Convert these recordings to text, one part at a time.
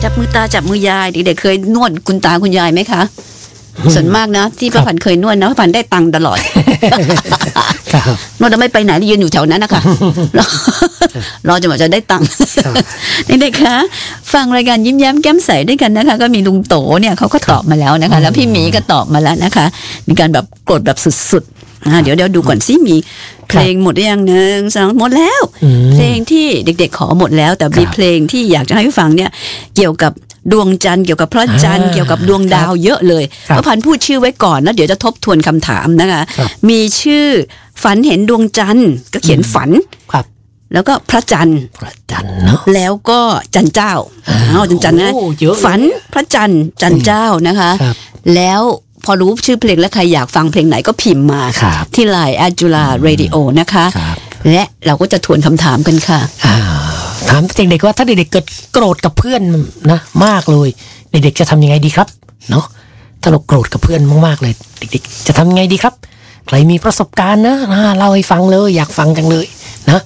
จับมือตาจับมือยายเด็กๆเคยนวดคุณตาคุณยายไหมคะส่วนมากนะที่ป้าพันเคยนวดนะป้าพันได้ตังค์ตลอดนวดแล้วไม่ไปไหนยืนอยู่แถวนั้นนะคะรอจนกว่าจะได้ตังค์เด็กๆคะฟังรายการยิ้มแย้มแก้มใสด้วยกันนะคะก็มีลุงโตเนี่ยเขาก็ตอบมาแล้วนะคะแล้วพี่หมีก็ตอบมาแล้วนะคะมีการแบบกดแบบสุดๆเดี๋ยวดูก่อนสิมีเพลงหมดหรือยัง1 2หมดแล้วเพลงที่เด็กๆขอหมดแล้วแต่มีเพลงที่อยากจะให้ฟังเนี่ยเกี่ยวกับดวงจันทร์เกี่ยวกับพระจันทร์เกี่ยวกับดวงดาวเยอะเลยป้าพันพูดชื่อไว้ก่อนแล้วเดี๋ยวจะทบทวนคำถามนะคะมีชื่อฝันเห็นดวงจันทร์ก็เขียนฝันแล้วก็พระจันทร์เนาะแล้วก็จันเจ้าจันจันนะฝันพระจันทร์จันเจ้านะคะแล้วพอรู้ชื่อเพลงแล้วใครอยากฟังเพลงไหนก็พิมพ์มาที่ LINE @JULA_radio นะคะและเราก็จะทวนคำถามกันค่ะถามเด็กๆว่าถ้าเด็กๆเกิดโกรธกับเพื่อนนะมากเลยเด็กๆจะทำยังไงดีครับเนาะถ้าเราโกรธกับเพื่อนมากๆเลยเด็กๆจะทำยังไงดีครับใครมีประสบการณ์นะเล่าให้ฟังเลยอยากฟังจังเลยนะ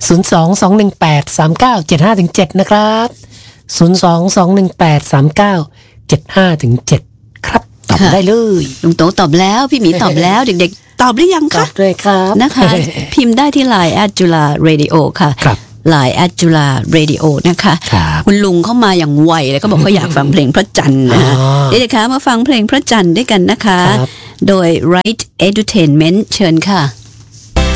022183975-7นะครับ022183975-7ครับตอบได้เลยลุงโตตอบแล้วพี่หมีตอบแล้วเด็กๆตอบหรือยังคะตอบเลยครับนะคะพิมพ์ได้ที่ LINE @JULA_radio ค่ะLINE @JULA_radio นะคะคุณลุงเข้ามาอย่างไวเลยก็บอกเขาอยากฟังเพลงพระจันทร์นะคะเด็กๆคะมาฟังเพลงพระจันทร์ด้วยกันนะคะโดย Right Edutainment เชิญค่ะ